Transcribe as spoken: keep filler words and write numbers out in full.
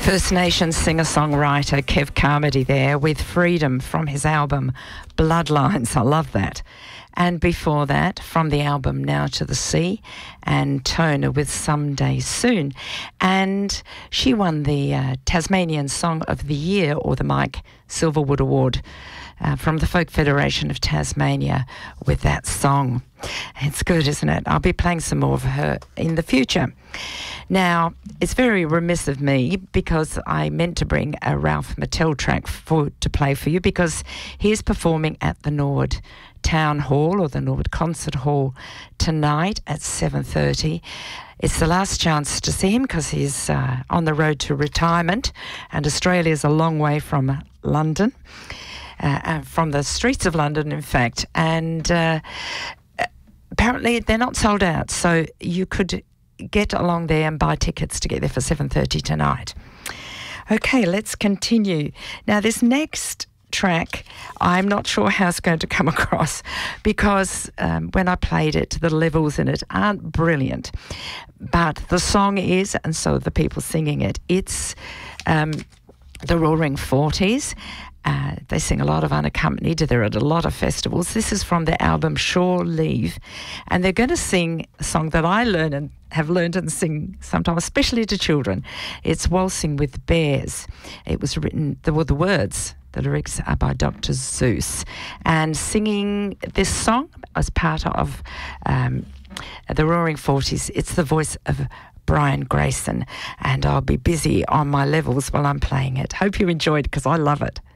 First Nations singer-songwriter Kev Carmody there with Freedom from his album Bloodlines. I love that. And before that, from the album Now to the Sea, and Tona with Someday Soon. And she won the uh, Tasmanian Song of the Year, or the Mike Silverwood Award, uh, from the Folk Federation of Tasmania with that song. It's good, isn't it? I'll be playing some more of her in the future. Now, it's very remiss of me because I meant to bring a Ralph Mattel track for, to play for you, because he's performing at the Norwood Town Hall, or the Norwood Concert Hall, tonight at seven thirty. It's the last chance to see him because he's uh, on the road to retirement, and Australia's a long way from London, uh, uh, from the streets of London, in fact. And uh, apparently they're not sold out, so you could get along there and buy tickets to get there for seven thirty tonight. Okay, let's continue. Now, this next track, I'm not sure how it's going to come across, because um, when I played it, the levels in it aren't brilliant. But the song is, and so the people singing it, it's um, the Roaring Forties. Uh, they sing a lot of unaccompanied. They're at a lot of festivals. This is from their album Shore Leave, and they're going to sing a song that I learn and have learned and sing sometimes, especially to children. It's Waltzing with Bears. It was written, there were the words, the lyrics are by Doctor Zeus, and singing this song as part of um, the Roaring Forties, it's the voice of Brian Grayson, and I'll be busy on my levels while I'm playing it. Hope you enjoyed, because I love it.